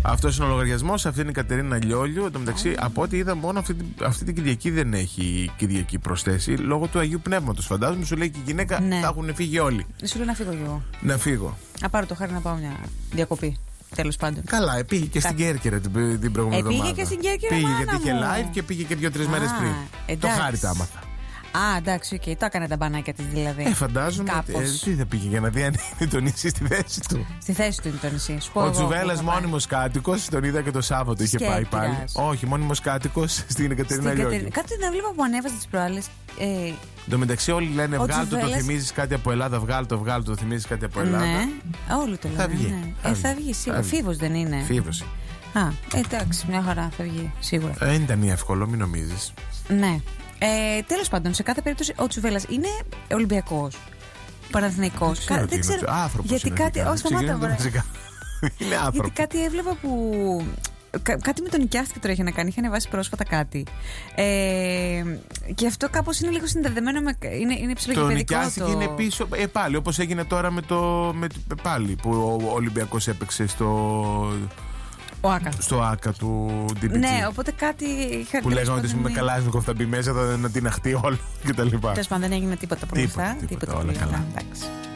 Αυτός είναι ο λογαριασμός. Αυτή είναι η Κατερίνα Λιόλιου. Εν τω μεταξύ, από ό,τι είδα, μόνο αυτή την Κυριακή δεν έχει Κυριακή προσθέσει λόγω του Αγίου Πνεύματος. Φαντάζομαι, σου λέει και η γυναίκα θα έχουν φύγει όλοι. Σου λέει να φύγω κι εγώ. Να φύγω. Να πάρω το χάρη να πάω μια διακοπή. Τέλος πάντων. Καλά, πήγε και στην Κέρκυρα την προηγούμενη εβδομάδα. Πήγε και στην Κέρκυρα. Πήγε γιατί είχε live και πήγε και 2-3 μέρες πριν. Το χάρη τα άμαθα. Εντάξει, οκ, το έκανε τα μπανάκια της δηλαδή. Φαντάζομαι. Τι θα πήγε για να δει αν είναι το νησί στη θέση του. Στη θέση του είναι το νησί. Ο Τσουβέλλας μόνιμος κάτοικος, τον είδα και το Σάββατο είχε πάει πάλι. Όχι, μόνιμος κάτοικος στην Εκατερίνα Λιόλιου. Κάτι να βλέπω που ανέβασε τις προάλλες. Εν τω μεταξύ, όλοι λένε βγάλ' το θυμίζεις κάτι από Ελλάδα. Βγάλ' το θυμίζεις κάτι από Ελλάδα. Ναι, όλοι το λένε. Θα βγει. Θα βγει σίγουρα. Φίβος δεν είναι. Φίβος. Εντάξει, μια χαρά θα βγει σίγουρα. Δεν ήταν εύκολο, μην νομίζεις. Ναι. Τέλος πάντων, σε κάθε περίπτωση ο Τσουβέλλας είναι Ολυμπιακός, Παναθηναϊκός. Δεν ξέρω. Άνθρωπος γιατί είναι. Κάτι. Σταμάτα, είναι άνθρωπο. Γιατί κάτι έβλεπα που. Κάτι με τον νοικιάστηκε τώρα είχε να κάνει. Είχε ανεβάσει πρόσφατα κάτι. Και αυτό κάπως είναι λίγο συνδεδεμένο με. Είναι ψηλογενικό. Το νοικιάστηκε είναι πίσω. Πάλι όπως έγινε τώρα πάλι που ο Ολυμπιακός έπαιξε στο ΆΚΑ του DPG. Ναι, οπότε κάτι είχα. Που λέγανε ότι με Καλάζνικοφ θα μπει μέσα, να την αχτεί όλο κτλ. Τέλος πάντων δεν έγινε τίποτα από αυτά. Τίποτα, όλα καλά.